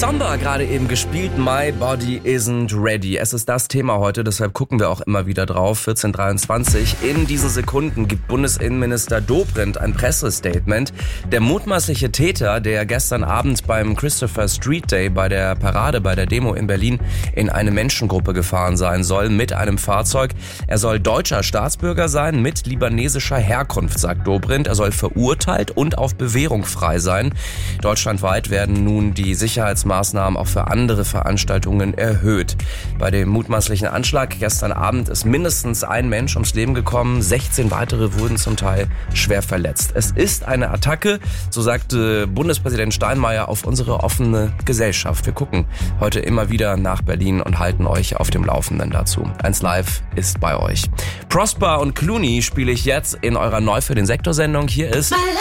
Samba gerade eben gespielt, My Body Isn't Ready. Es ist das Thema heute, deshalb gucken wir auch immer wieder drauf. 14:23. In diesen Sekunden gibt Bundesinnenminister Dobrindt ein Pressestatement. Der mutmaßliche Täter, der gestern Abend beim Christopher Street Day bei der Parade, bei der Demo in Berlin in eine Menschengruppe gefahren sein soll mit einem Fahrzeug. Er soll deutscher Staatsbürger sein mit libanesischer Herkunft, sagt Dobrindt. Er soll verurteilt und auf Bewährung frei sein. Deutschlandweit werden nun die Sicherheitsmaßnahmen auch für andere Veranstaltungen erhöht. Bei dem mutmaßlichen Anschlag gestern Abend ist mindestens ein Mensch ums Leben gekommen, 16 weitere wurden zum Teil schwer verletzt. Es ist eine Attacke, so sagte Bundespräsident Steinmeier, auf unsere offene Gesellschaft. Wir gucken heute immer wieder nach Berlin und halten euch auf dem Laufenden dazu. 1 Live ist bei euch. Prosper und Clooney spiele ich jetzt in eurer Neu für den Sektor Sendung. Hier ist